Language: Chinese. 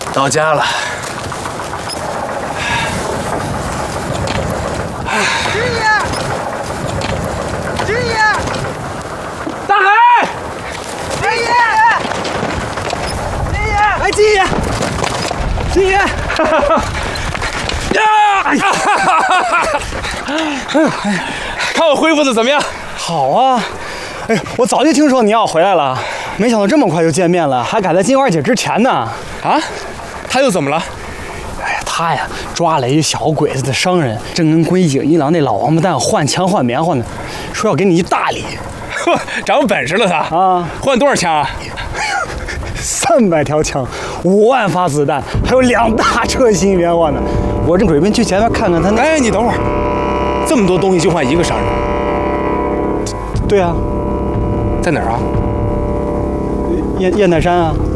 到家了。 军爷，军爷， 大海， 军爷，军爷， 哎，金爷，金爷，呀！看我恢复的怎么样？ 好啊！哎呦，我早就听说你要回来了，没想到这么快就见面了，还赶在金花姐之前呢。 啊？他又怎么了？ 哎呀，他呀抓了一小鬼子的商人，正跟龟井一郎那老王八蛋换枪换棉花呢，说要给你一大礼。 呵，长本事了他啊！ 换多少枪啊 ？300条枪，5万发子弹，还有2大车新棉花呢。我正准备去前面看看他那…… 哎，你等会儿，这么多东西就换一个商人？ 对啊， 在哪儿啊？ 雁泰山啊。